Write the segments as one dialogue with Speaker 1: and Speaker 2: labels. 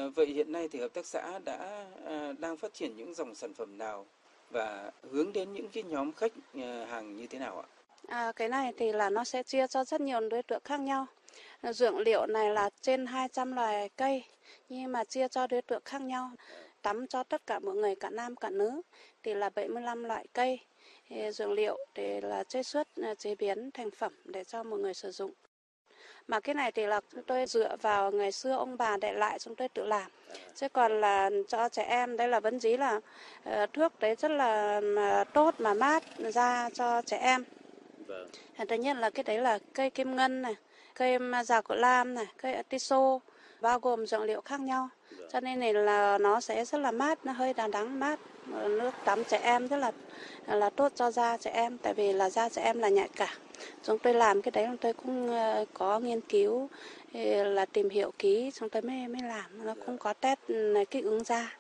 Speaker 1: Vậy hiện nay thì hợp tác xã đang phát triển những dòng sản phẩm nào và hướng đến những cái nhóm khách hàng như thế nào ạ?
Speaker 2: Cái này thì là nó sẽ chia cho rất nhiều đối tượng khác nhau. Dược liệu này là trên 200 loài cây, nhưng mà chia cho đối tượng khác nhau. Tắm cho tất cả mọi người, cả nam cả nữ, thì là 75 loại cây. Dược liệu để là chế xuất, chế biến thành phẩm để cho mọi người sử dụng. Mà cái này thì là chúng tôi dựa vào ngày xưa ông bà để lại, chúng tôi tự làm. Chứ còn là cho trẻ em, đây là vẫn dí là thuốc đấy rất là tốt mà mát ra cho trẻ em.
Speaker 1: Vâng.
Speaker 2: Thứ nhất là cái đấy là cây kim ngân này, cây già cỏ lam này, cây atiso, bao gồm dược liệu khác nhau. Cho nên này là nó sẽ rất là mát, nó hơi đắng mát. Nước tắm trẻ em rất là tốt cho da trẻ em, tại vì là da trẻ em là nhạy cảm. Chúng tôi làm cái đấy, chúng tôi cũng có nghiên cứu là tìm hiểu kỹ, chúng tôi mới làm. Nó cũng có test kích ứng da.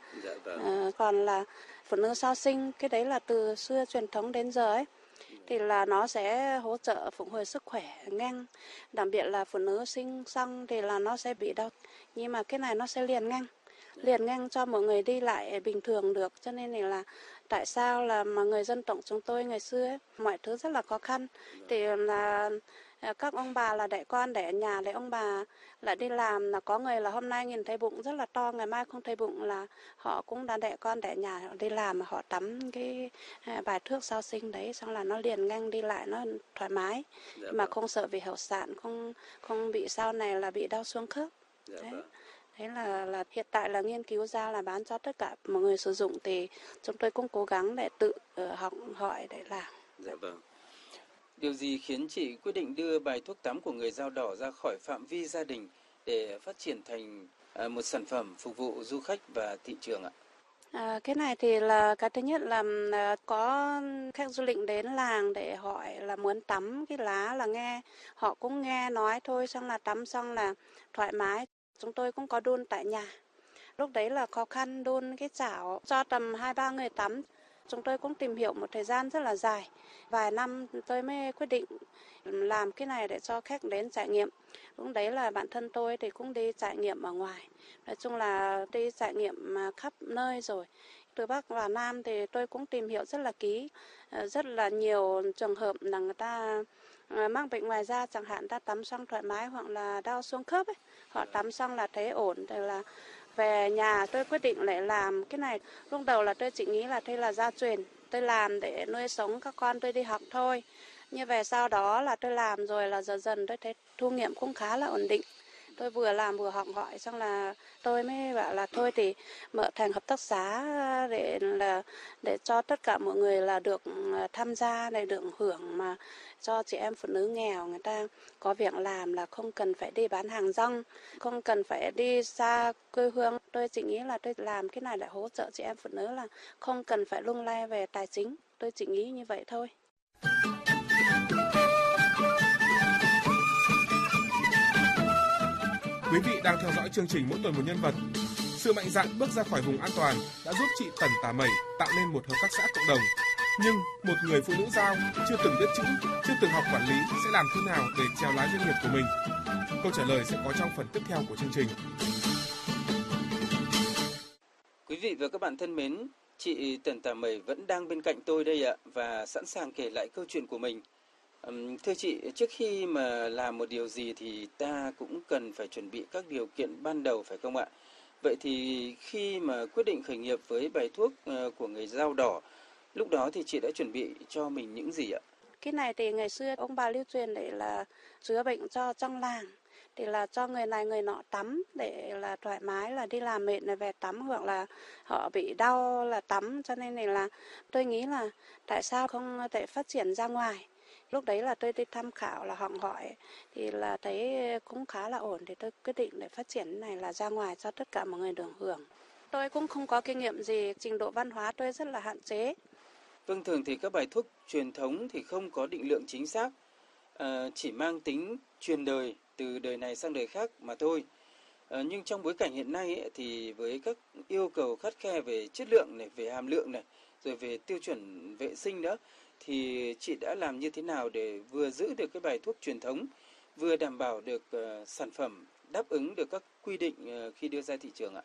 Speaker 2: Còn là phụ nữ sau sinh, cái đấy là từ xưa truyền thống đến giờ ấy, thì là nó sẽ hỗ trợ phục hồi sức khỏe nhanh. Đặc biệt là phụ nữ sinh xong thì là nó sẽ bị đau, nhưng mà cái này nó sẽ liền nhanh cho mọi người đi lại bình thường được. Cho nên là tại sao là mà người dân tộc chúng tôi ngày xưa ấy, mọi thứ rất là khó khăn, thì là các ông bà là đẻ con đẻ ở nhà, để ông bà lại đi làm, là có người là hôm nay nhìn thấy bụng rất là to, ngày mai không thấy bụng, là họ cũng đã đẻ con đẻ nhà, họ đi làm mà họ tắm cái bài thuốc sau sinh đấy, xong là nó liền nhanh đi lại, nó thoải mái, mà không sợ về hậu sản, không bị sau này là bị đau xương khớp. Đấy. Thế là hiện tại là nghiên cứu ra là bán cho tất cả mọi người sử dụng, thì chúng tôi cũng cố gắng để tự học hỏi để làm.
Speaker 1: Dạ vâng. Điều gì khiến chị quyết định đưa bài thuốc tắm của người Dao Đỏ ra khỏi phạm vi gia đình để phát triển thành một sản phẩm phục vụ du khách và thị trường ạ?
Speaker 2: Cái này thì là cái thứ nhất là có khách du lịch đến làng để hỏi là muốn tắm cái lá, là nghe họ cũng nghe nói thôi, xong là tắm xong là thoải mái. Chúng tôi cũng có đun tại nhà. Lúc đấy là khó khăn đun cái chảo cho tầm 2-3 người tắm. Chúng tôi cũng tìm hiểu một thời gian rất là dài. Vài năm tôi mới quyết định làm cái này để cho khách đến trải nghiệm. Lúc đấy là bản thân tôi thì cũng đi trải nghiệm ở ngoài. Nói chung là đi trải nghiệm khắp nơi rồi. Từ Bắc vào Nam thì tôi cũng tìm hiểu rất là kỹ. Rất là nhiều trường hợp là người ta mắc bệnh ngoài da, chẳng hạn ta tắm xong thoải mái, hoặc là đau xương khớp ấy. Họ tắm xong là thấy ổn, thì là về nhà tôi quyết định lại làm cái này. Lúc đầu là tôi chỉ nghĩ là đây là gia truyền, tôi làm để nuôi sống các con tôi đi học thôi. Như về sau đó là tôi làm rồi là dần dần tôi thấy thu nhập cũng khá là ổn định. Tôi vừa làm vừa học hỏi, xong là tôi mới bảo là thôi thì mở thành hợp tác xã để cho tất cả mọi người là được tham gia, để được hưởng, mà cho chị em phụ nữ nghèo người ta có việc làm, là không cần phải đi bán hàng rong, không cần phải đi xa quê hương. Tôi chỉ nghĩ là tôi làm cái này để hỗ trợ chị em phụ nữ, là không cần phải lung lay về tài chính. Tôi chỉ nghĩ như vậy thôi.
Speaker 3: Quý vị đang theo dõi chương trình Mỗi tuần một nhân vật. Sự mạnh dạn bước ra khỏi vùng an toàn đã giúp chị Tần Tà Mẩy tạo nên một hợp tác xã cộng đồng. Nhưng một người phụ nữ Dao chưa từng biết chữ, chưa từng học quản lý sẽ làm thế nào để chèo lái doanh nghiệp của mình? Câu trả lời sẽ có trong phần tiếp theo của chương trình.
Speaker 1: Quý vị và các bạn thân mến, chị Tần Tà Mẩy vẫn đang bên cạnh tôi đây ạ, và sẵn sàng kể lại câu chuyện của mình. Thưa chị, trước khi mà làm một điều gì thì ta cũng cần phải chuẩn bị các điều kiện ban đầu, phải không ạ? Vậy thì khi mà quyết định khởi nghiệp với bài thuốc của người Dao Đỏ, lúc đó thì chị đã chuẩn bị cho mình những gì ạ?
Speaker 2: Cái này thì ngày xưa ông bà lưu truyền để là chữa bệnh cho trong làng, thì là cho người này người nọ tắm để là thoải mái, là đi làm mệt này về tắm, hoặc là họ bị đau là tắm. Cho nên là tôi nghĩ là tại sao không thể phát triển ra ngoài. Lúc đấy là tôi đi tham khảo, là học hỏi, thì là thấy cũng khá là ổn, thì tôi quyết định để phát triển này là ra ngoài cho tất cả mọi người được hưởng. Tôi cũng không có kinh nghiệm gì, trình độ văn hóa tôi rất là hạn chế.
Speaker 1: Vâng, thường thì các bài thuốc truyền thống thì không có định lượng chính xác, chỉ mang tính truyền đời từ đời này sang đời khác mà thôi. Nhưng trong bối cảnh hiện nay ấy, thì với các yêu cầu khắt khe về chất lượng này, về hàm lượng này, rồi về tiêu chuẩn vệ sinh nữa, thì chị đã làm như thế nào để vừa giữ được cái bài thuốc truyền thống, vừa đảm bảo được sản phẩm đáp ứng được các quy định khi đưa ra thị trường ạ?